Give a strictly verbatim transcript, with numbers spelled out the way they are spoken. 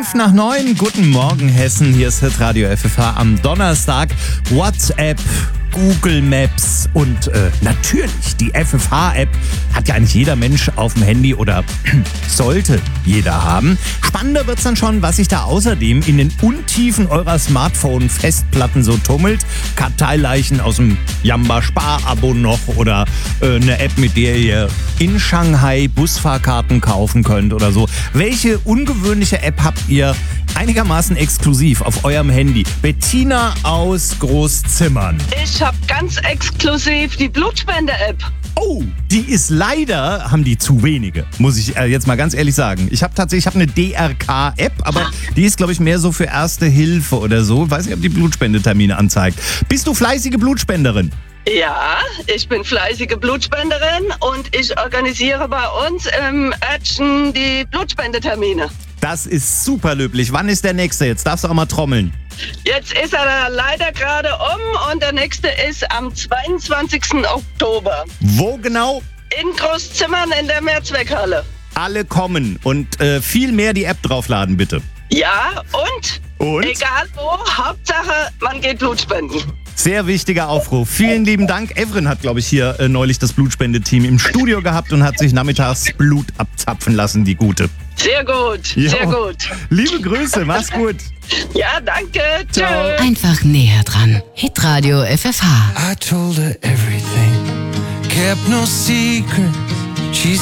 Fünf nach neun, guten Morgen Hessen, hier ist Hitradio F F H am Donnerstag. WhatsApp, Google Maps und äh, natürlich die F F H-App hat ja eigentlich jeder Mensch auf dem Handy oder sollte jeder haben. Spannender wird's dann schon, was sich da außerdem in den Untiefen eurer Smartphone-Festplatten so tummelt. Karteileichen aus dem Jamba-Spar-Abo noch oder äh, eine App, mit der ihr in Shanghai Busfahrkarten kaufen könnt oder so. Welche ungewöhnliche App habt ihr einigermaßen exklusiv auf eurem Handy? Bettina aus Großzimmern. Ich habe ganz exklusiv die Blutspende-App. Oh, die ist leider, haben die zu wenige, muss ich äh, jetzt mal ganz ehrlich sagen. Ich habe tatsächlich, ich habe eine D R K-App, aber die ist, glaube ich, mehr so für Erste Hilfe oder so. Weiß nicht, ob die Blutspendetermine anzeigt. Bist du fleißige Blutspenderin? Ja, ich bin fleißige Blutspenderin und ich organisiere bei uns im Action die Blutspendetermine. Das ist super löblich. Wann ist der nächste? Jetzt darfst du auch mal trommeln. Jetzt ist er leider gerade um und der nächste ist am zweiundzwanzigsten Oktober. Wo genau? In Großzimmern in der Mehrzweckhalle. Alle kommen und äh, viel mehr die App draufladen, bitte. Ja, und? Und? Egal wo, Hauptsache, man geht Blutspenden. Sehr wichtiger Aufruf. Vielen lieben Dank. Evren hat, glaube ich, hier äh, neulich das Blutspendeteam im Studio gehabt und hat sich nachmittags Blut abzapfen lassen, die Gute. Sehr gut, Jo. sehr gut. Liebe Grüße, mach's gut. Ja, danke. Ciao. Tschüss. Einfach näher dran. Hitradio F F H. I told her everything, kept no secret. She's